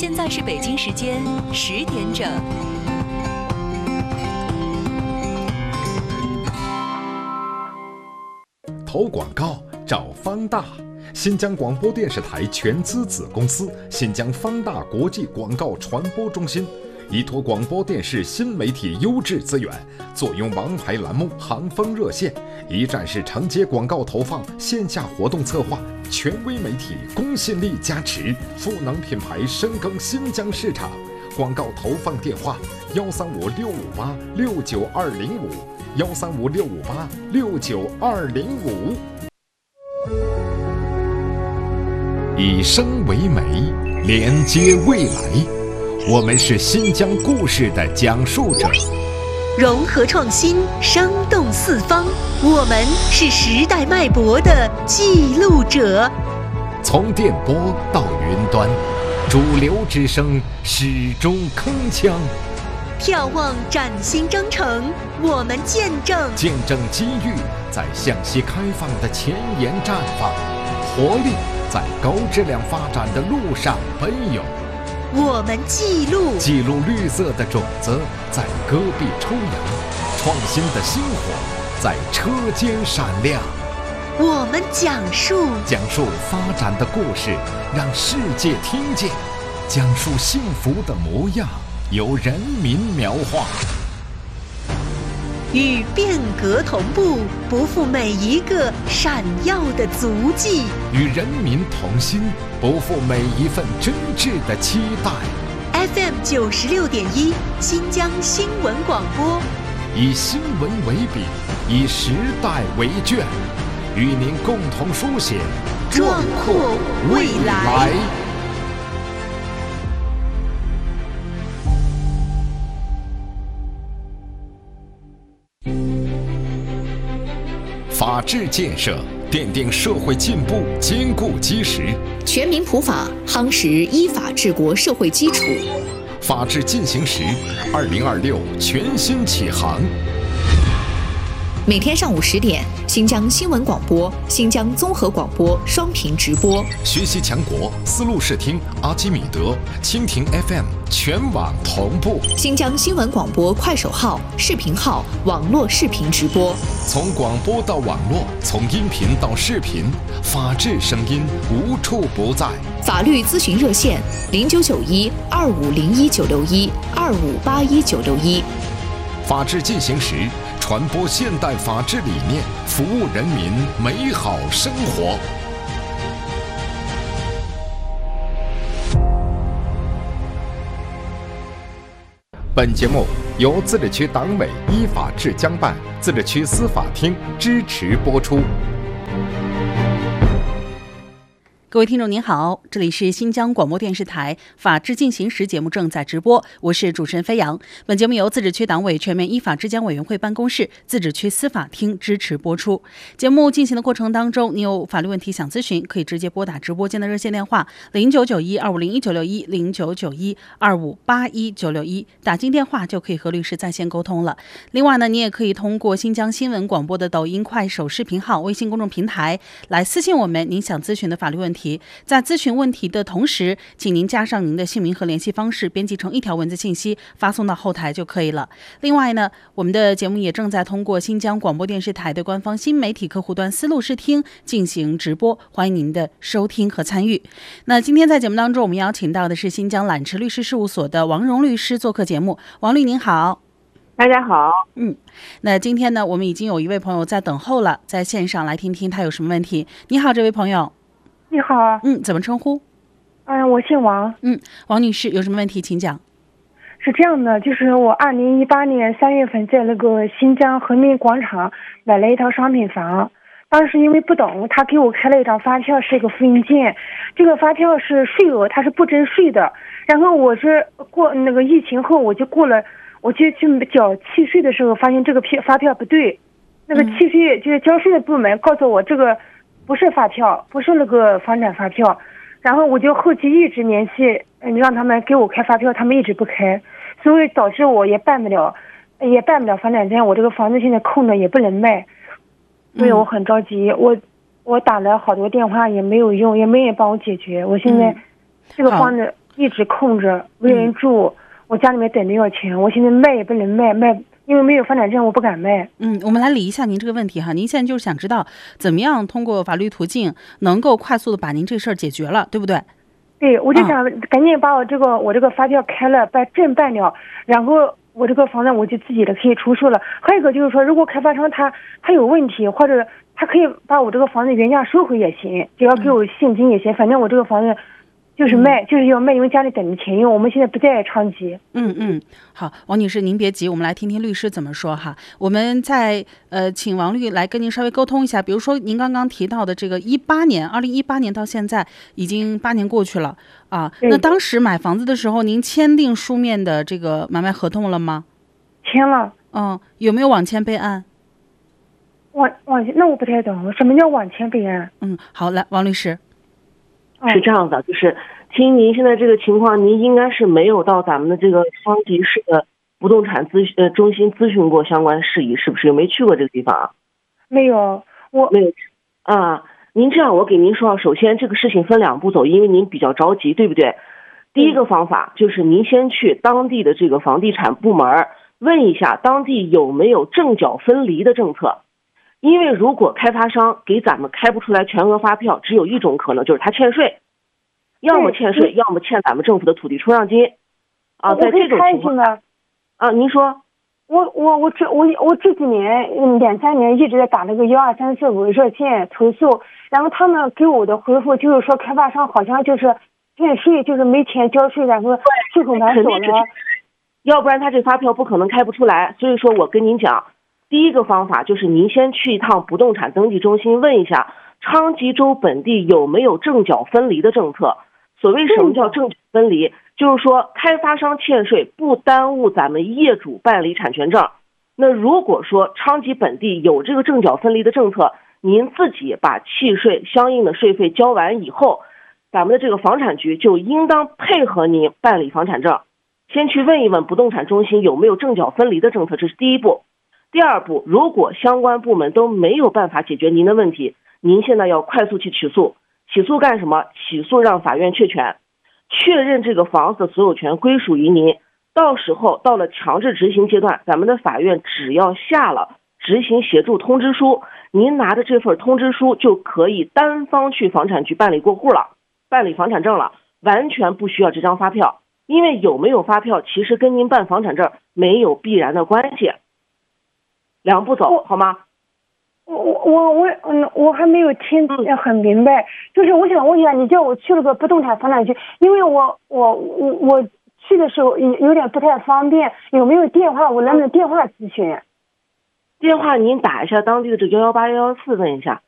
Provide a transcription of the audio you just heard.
现在是北京时间10点整。 投广告找方大，新疆广播电视台全资子公司新疆方大国际广告传播中心，依托广播电视新媒体优质资源，坐拥王牌栏目、行风热线，一站式承接广告投放、线下活动策划，权威媒体公信力加持，赋能品牌深耕新疆市场。广告投放电话：135-658-69205，135-658-69205。以声为媒，连接未来。我们是新疆故事的讲述者， 融合创新，生动四方。我们是时代脉搏的记录者。 从电波到云端，主流之声始终铿锵。 眺望崭新征程，我们见证机遇在向西开放的前沿绽放，活力在高质量发展的路上奔涌。 我们记录绿色的种子在戈壁抽芽，创新的星火在车间闪亮。 我们讲述发展的故事，让世界听见；讲述幸福的模样，由人民描画。 与变革同步，不负每一个闪耀的足迹； 与人民同心，不负每一份真挚的期待。 FM 96.1，新疆新闻广播， 以新闻为笔，以时代为卷，与您共同书写壮阔未来。 法治建设奠定社会进步坚固基石， 全民普法夯实依法治国社会基础。 法治进行时，2026全新启航。 每天上午10点，新疆新闻广播、新疆综合广播双频直播。 学习强国，丝路视听、阿基米德、蜻蜓 FM 全网同步。 新疆新闻广播快手号、视频号网络视频直播。 从广播到网络，从音频到视频，法治声音无处不在。 法律咨询热线：0991-2501-961-2581-961。 法治进行时，传播现代法治理念，服务人民美好生活。本节目由自治区党委依法治疆办、自治区司法厅支持播出。 各位听众您好，这里是新疆广播电视台法治进行时节目正在直播，我是主持人飞扬。本节目由自治区党委全面依法治疆委员会办公室、自治区司法厅支持播出。节目进行的过程当中，你有法律问题想咨询，可以直接拨打直播间的热线电话0991-2501-961、0991-2581-961，打进电话就可以和律师在线沟通了。另外呢，你也可以通过新疆新闻广播的抖音、快手视频号、微信公众平台来私信我们您想咨询的法律问题。在咨询问题的同时，请您加上您的姓名和联系方式，编辑成一条文字信息发送到后台就可以了。另外呢，我们的节目也正在通过新疆广播电视台的官方新媒体客户端丝路视听进行直播，欢迎您的收听和参与。那今天在节目当中，我们邀请到的是新疆揽驰律师事务所的王荣律师做客节目。王律您好。 大家好。 那今天呢，我们已经有一位朋友在等候了，在线上来听听他有什么问题。你好，这位朋友。 你好。 怎么称呼？ 我姓王。 王女士有什么问题请讲。 是这样的，就是我2018年3月份在那个新疆和平广场买了一套商品房，当时因为不懂，他给我开了一张发票，是一个复印件，这个发票是税额，它是不征税的。然后我是过那个疫情后，我就去缴契税的时候，发现这个发票不对，那个契税就是交税的部门告诉我这个不是发票，不是那个房产发票，然后我就后期一直联系，让他们给我开发票，他们一直不开，所以导致我也办不了房产证，我这个房子现在空着也不能卖，所以我很着急，我打了好多电话也没有用，也没人帮我解决，我现在这个房子一直空着，没人住。我家里面等着要钱，我现在卖也不能卖，因为没有房产证，我不敢卖。 我们来理一下您这个问题哈。您现在就是想知道怎么样通过法律途径能够快速的把您这事儿解决了，对不对？对， 我就想赶紧把我这个发票开了，把证办了，然后我这个房子我就自己的可以出售了。还有一个就是说，如果开发商他有问题，或者他可以把我这个房子原价收回也行，只要给我现金也行，反正我这个房子就是卖，就是要卖，因为家里等着钱，因为我们现在不在昌吉。 好，王女士您别急，我们来听听律师怎么说哈。我们再请王律来跟您稍微沟通一下，比如说您刚刚提到的这个2018年到现在已经8年过去了啊，那当时买房子的时候您签订书面的这个买卖合同了吗？ 签了。 有没有网签备案？ 那我不太懂什么叫网签备案。 好，来王律师。 是这样的，就是听您现在这个情况，您应该是没有到咱们的这个昌吉市的不动产中心咨询过相关事宜，是不是？有没去过这个地方啊？ 没有，我没有啊。您这样，我给您说，首先这个事情分2步走，因为您比较着急，对不对？第一个方法就是您先去当地的这个房地产部门问一下，当地有没有正缴分离的政策。因为如果开发商给咱们开不出来全额发票，只有一种可能，就是他欠税，要么欠税，要么欠咱们政府的土地出让金。在这种情况您说。 我这几年2-3年一直在打那个12345热线投诉，然后他们给我的回复就是说开发商好像就是欠税，就是没钱交税，然后户口难锁了， 要不然他这发票不可能开不出来。所以说我跟您讲，第一个方法就是您先去一趟不动产登记中心问一下昌吉州本地有没有正缴分离的政策。所谓什么叫正缴分离，就是说开发商欠税不耽误咱们业主办理产权证。那如果说昌吉本地有这个正缴分离的政策，您自己把契税相应的税费交完以后，咱们的这个房产局就应当配合您办理房产证。先去问一问不动产中心有没有正缴分离的政策，这是第一步。第二步，如果相关部门都没有办法解决您的问题，您现在要快速去起诉。起诉干什么？起诉让法院确权，确认这个房子的所有权归属于您。到时候到了强制执行阶段，咱们的法院只要下了执行协助通知书，您拿着这份通知书就可以单方去房产局办理过户了，办理房产证了，完全不需要这张发票。因为有没有发票其实跟您办房产证没有必然的关系。2步走好吗？ 我还没有听很明白，就是我想问一下，你叫我去了个不动产房产局，因为我去的时候有点不太方便，有没有电话？我能不能电话咨询？ 电话您打一下当地的这118、114问一下，